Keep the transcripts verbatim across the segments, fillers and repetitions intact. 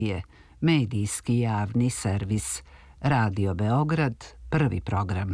je medijski javni servis. Radio Beograd, prvi program.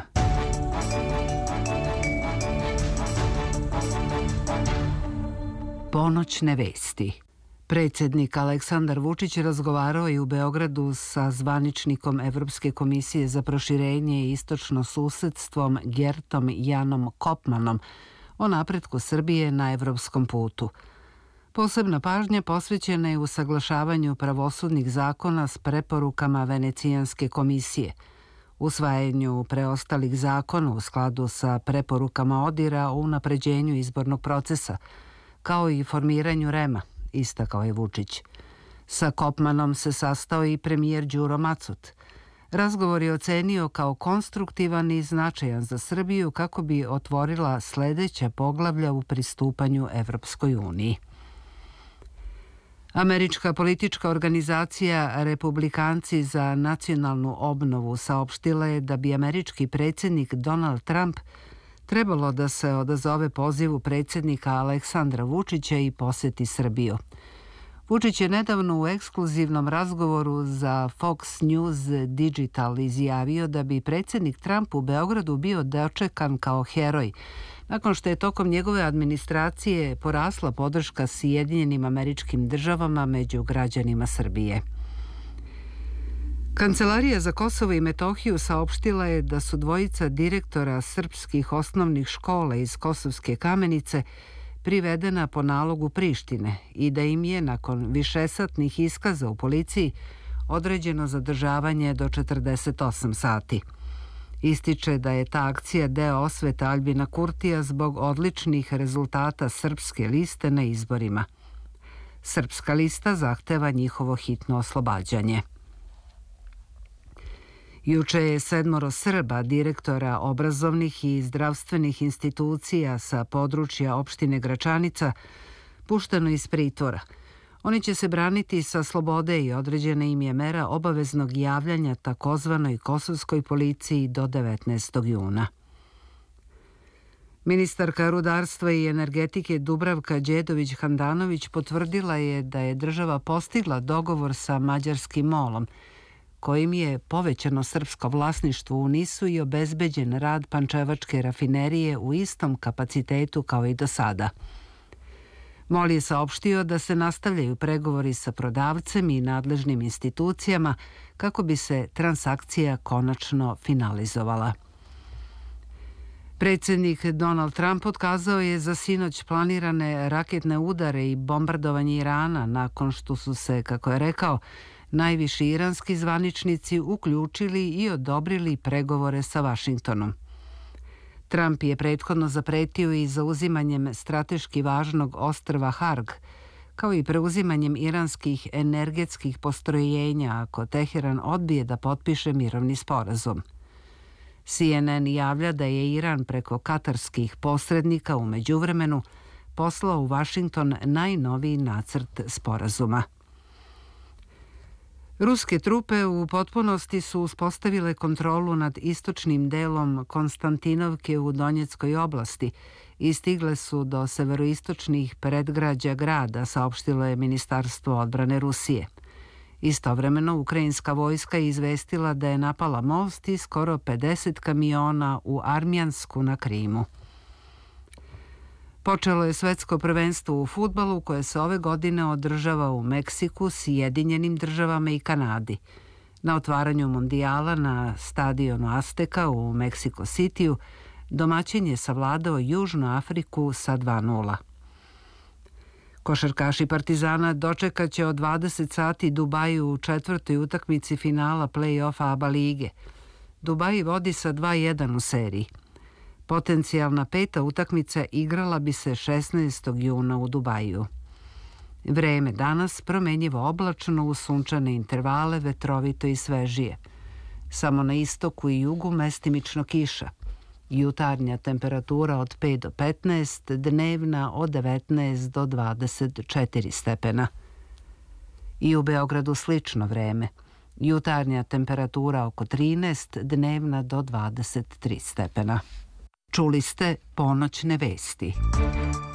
Ponoćne vesti. Predsjednik Aleksandar Vučić razgovarao je u Beogradu sa zvaničnikom Evropske komisije za proširenje i istočno susedstvom Gertom Janom Kopmanom o napretku Srbije na evropskom putu. Posebna pažnja posvećena je usaglašavanju pravosudnih zakona s preporukama Venecijanske komisije, usvajanju preostalih zakona u skladu sa preporukama ODIR-a o unapređenju izbornog procesa, kao i formiranju REM-a, istakao je Vučić. Sa Kopmanom se sastao i premijer Đuro Macut. Razgovor je ocenio kao konstruktivan i značajan za Srbiju kako bi otvorila sledeća poglavlja u pristupanju Evropskoj uniji. Američka politička organizacija Republikanci za nacionalnu obnovu saopštila je da bi američki predsjednik Donald Trump trebalo da se odazove pozivu predsjednika Aleksandra Vučića i poseti Srbiju. Vučić je nedavno u ekskluzivnom razgovoru za Fox News Digital izjavio da bi predsjednik Trump u Beogradu bio dočekan kao heroj, nakon što je tokom njegove administracije porasla podrška Sjedinjenim Američkim Državama među građanima Srbije. Kancelarija za Kosovo i Metohiju saopštila je da su dvojica direktora srpskih osnovnih škola iz Kosovske Kamenice privedena po nalogu Prištine i da im je nakon višesatnih iskaza u policiji određeno zadržavanje do četrdeset osam sati. Ističe da je ta akcija deo osvete Aljbina Kurtija zbog odličnih rezultata Srpske liste na izborima. Srpska lista zahteva njihovo hitno oslobađanje. Juče je sedmoro Srba, direktora obrazovnih i zdravstvenih institucija sa područja opštine Gračanica, pušteno iz pritvora. Oni će se braniti sa slobode i određena im je mera obaveznog javljanja takozvanoj kosovskoj policiji do devetnaestog juna. Ministarka rudarstva i energetike Dubravka Đedović-Handanović potvrdila je da je država postigla dogovor sa mađarskim molom, kojim je povećano srpsko vlasništvo u Nisu i obezbeđen rad pančevačke rafinerije u istom kapacitetu kao i do sada. MOL je saopštio da se nastavljaju pregovori sa prodavcem i nadležnim institucijama kako bi se transakcija konačno finalizovala. Predsjednik Donald Trump otkazao je za sinoć planirane raketne udare i bombardovanje Irana nakon što su se, kako je rekao, najviši iranski zvaničnici uključili i odobrili pregovore sa Vašingtonom. Trump je prethodno zapretio i zauzimanjem strateški važnog ostrva Harg, kao i preuzimanjem iranskih energetskih postrojenja ako Teheran odbije da potpiše mirovni sporazum. C N N javlja da je Iran preko katarskih posrednika u međuvremenu poslao u Vašington najnoviji nacrt sporazuma. Ruske trupe u potpunosti su uspostavile kontrolu nad istočnim delom Konstantinovke u Donjeckoj oblasti i stigle su do severoistočnih predgrađa grada, saopštilo je Ministarstvo odbrane Rusije. Istovremeno, ukrajinska vojska je izvestila da je napala most i skoro pedeset kamiona u Armjansku na Krimu. Počelo je svetsko prvenstvo u fudbalu koje se ove godine održava u Meksiku, Sjedinjenim Državama i Kanadi. Na otvaranju mundijala na stadionu Azteka u Meksiko Cityu domaćin je savladao Južnu Afriku sa dva nula. Košarkaši Partizana dočekat će od dvadeset sati Dubaju u četvrtoj utakmici finala play-offa ABA lige. Dubaji vodi sa dva jedan u seriji. Potencijalna peta utakmica igrala bi se šesnaestog juna u Dubaju. Vreme danas promenjivo oblačno uz sunčane intervale, vetrovito i svežije. Samo na istoku i jugu mestimično kiša. Jutarnja temperatura od pet do petnaest, dnevna od devetnaest do dvadeset četiri stepena. I u Beogradu slično vreme. Jutarnja temperatura oko trinaest, dnevna do dvadeset tri stepena. Čuli ste ponoćne vesti.